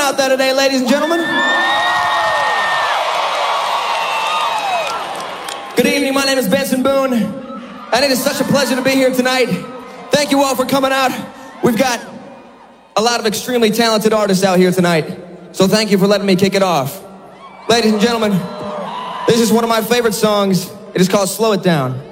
out there today, ladies and gentlemen? Good evening, my name is Benson Boone, and it is such a pleasure to be here tonight. Thank you all for coming out. We've got a lot of extremely talented artists out here tonight, so thank you for letting me kick it off. Ladies and gentlemen, this is one of my favorite songs. It is called Slow It Down.